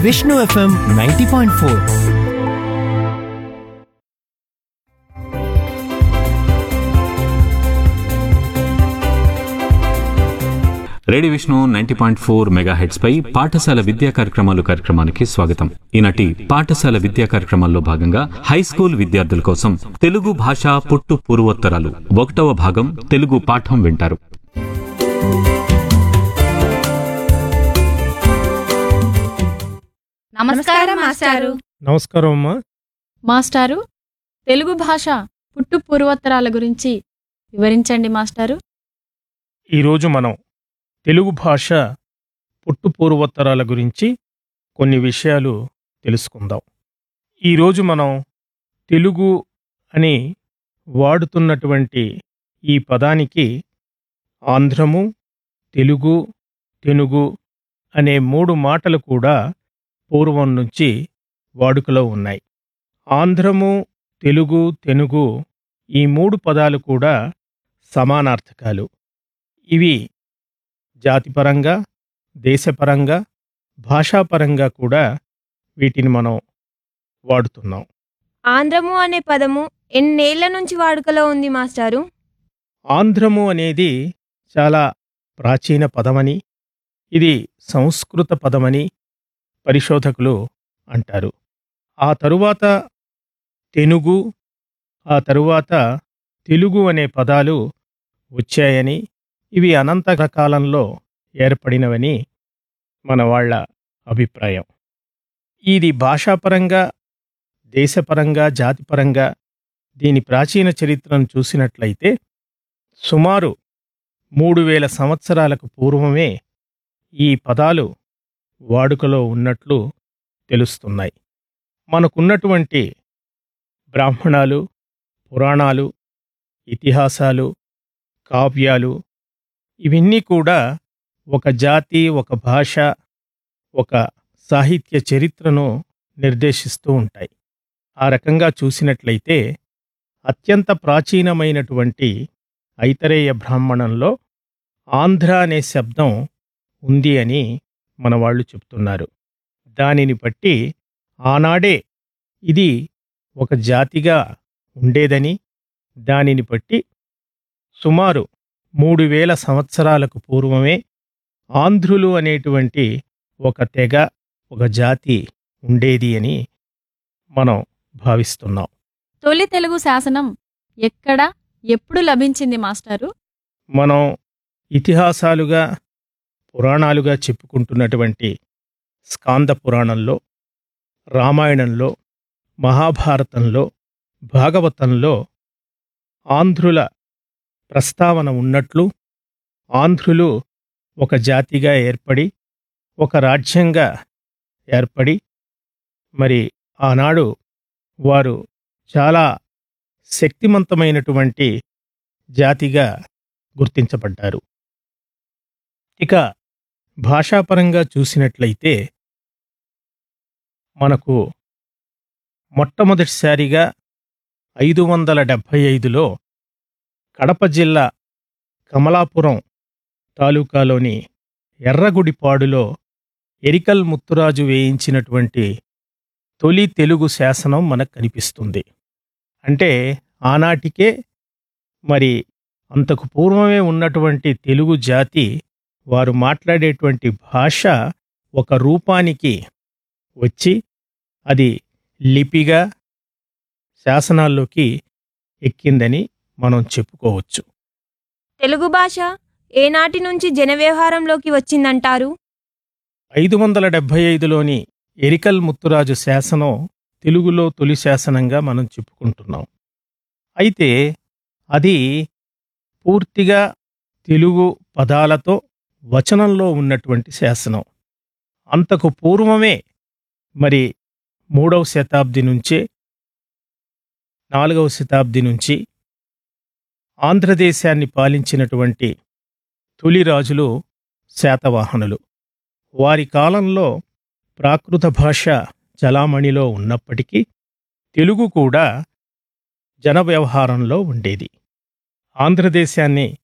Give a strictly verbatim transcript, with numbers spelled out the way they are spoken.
Vishnu FM ninety point four. Radio Vishnu ninety point four mega heads పై పాఠశాల విద్యా కార్యక్రమాలు కార్యక్రమానికి స్వాగతం. ఈనాటి పాఠశాల విద్యా కార్యక్రమాల్లో భాగంగా హై స్కూల్ విద్యార్థుల కోసం తెలుగు భాష పుట్టు పూర్వోత్తరాలు ఒకటవ భాగం తెలుగు పాఠం వింటారు. నమస్కారం మాస్టారు. నమస్కారం అమ్మా. మాస్టారు, తెలుగు భాష పుట్టు పూర్వోత్తరాల గురించి వివరించండి మాస్టారు. ఈరోజు మనం తెలుగు భాష పుట్టు పూర్వోత్తరాల గురించి కొన్ని విషయాలు తెలుసుకుందాం. ఈరోజు మనం తెలుగు అని వాడుతున్నటువంటి ఈ పదానికి ఆంధ్రము, తెలుగు, తెనుగు అనే మూడు మాటలు కూడా పూర్వం నుంచి వాడుకలో ఉన్నాయి. ఆంధ్రము, తెలుగు, తెనుగు ఈ మూడు పదాలు కూడా సమానార్థకాలు. ఇవి జాతిపరంగా, దేశపరంగా, భాషాపరంగా కూడా వీటిని మనం వాడుతున్నాం. ఆంధ్రము అనే పదము ఎన్నేళ్ల నుంచి వాడుకలో ఉంది మాస్టారు? ఆంధ్రము అనేది చాలా ప్రాచీన పదమని, ఇది సంస్కృత పదమని పరిశోధకులు అంటారు. ఆ తరువాత తెనుగు, ఆ తరువాత తెలుగు అనే పదాలు వచ్చాయని, ఇవి అనంత కాలంలో ఏర్పడినవని మన వాళ్ళ అభిప్రాయం. ఇది భాషాపరంగా, దేశపరంగా, జాతిపరంగా దీని ప్రాచీన చరిత్రను చూసినట్లయితే సుమారు మూడు వేల సంవత్సరాలకు పూర్వమే ఈ పదాలు వాడుకలో ఉన్నట్లు తెలుస్తున్నాయి. మనకున్నటువంటి బ్రాహ్మణాలు, పురాణాలు, ఇతిహాసాలు, కావ్యాలు ఇవన్నీ కూడా ఒక జాతి, ఒక భాష, ఒక సాహిత్య చరిత్రను నిర్దేశిస్తూ ఉంటాయి. ఆ రకంగా చూసినట్లయితే అత్యంత ప్రాచీనమైనటువంటి ఐతరేయ బ్రాహ్మణంలో ఆంధ్ర అనే శబ్దం ఉంది అని మన వాళ్ళు చెప్తున్నారు. దానిని బట్టి ఆనాడే ఇది ఒక జాతిగా ఉండేదని, దానిని బట్టి సుమారు మూడు వేల సంవత్సరాలకు పూర్వమే ఆంధ్రులు అనేటువంటి ఒక తెగ, ఒక జాతి ఉండేది అని మనం భావిస్తున్నాం. తొలి తెలుగు శాసనం ఎక్కడ, ఎప్పుడు లభించింది మాస్టారు? మనం ఇతిహాసాలుగా, పురాణాలుగా చెప్పుకుంటున్నటువంటి స్కాంద పురాణంలో, రామాయణంలో, మహాభారతంలో, భాగవతంలో ఆంధ్రుల ప్రస్తావన ఉన్నట్లు, ఆంధ్రులు ఒక జాతిగా ఏర్పడి, ఒక రాజ్యంగా ఏర్పడి, మరి ఆనాడు వారు చాలా శక్తిమంతమైనటువంటి జాతిగా గుర్తించబడ్డారు. ఇక భాషాపరంగా చూసినట్లయితే మనకు మొట్టమొదటిసారిగా ఐదు వందల డెబ్భై ఐదులో కడప జిల్లా కమలాపురం తాలూకాలోని ఎర్రగుడిపాడులో ఎరికల్ ముత్తురాజు వేయించినటువంటి తొలి తెలుగు శాసనం మనకు కనిపిస్తుంది. అంటే ఆనాటికే మరి అంతకు పూర్వమే ఉన్నటువంటి తెలుగు జాతి వారు మాట్లాడేటువంటి భాష ఒక రూపానికి వచ్చి అది లిపిగా శాసనాల్లోకి ఎక్కిందని మనం చెప్పుకోవచ్చు. తెలుగు భాష ఏనాటి నుంచి జనవ్యవహారంలోకి వచ్చిందంటారు? ఐదు వందల డెబ్భై ఐదులోని ఎరికల్ ముత్తురాజు శాసనం తెలుగులో తొలి శాసనంగా మనం చెప్పుకుంటున్నాం. అయితే అది పూర్తిగా తెలుగు పదాలతో వచనంలో ఉన్నటువంటి శాసనం. అంతకు పూర్వమే మరి మూడవ శతాబ్ది నుంచే నాలుగవ శతాబ్ది నుంచి ఆంధ్రదేశాన్ని పాలించినటువంటి తొలి రాజులు శాతవాహనులు. వారి కాలంలో ప్రాకృత భాష చలామణిలో ఉన్నప్పటికీ తెలుగు కూడా జన వ్యవహారంలో ఉండేది. ఆంధ్రదేశాన్ని